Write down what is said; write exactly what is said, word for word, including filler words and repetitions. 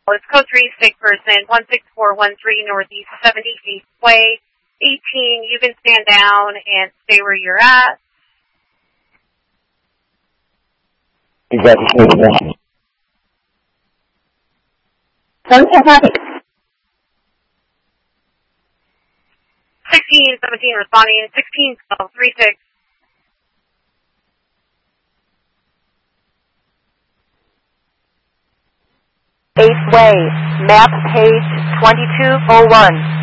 It's code three, sick person, one six four one three Northeast seventy-eighth Way, eighteen. You can stand down and stay where you're at. Exactly. sixteen, seventeen responding, sixteen, twelve, three, six. eighth Way, map page twenty-two oh one.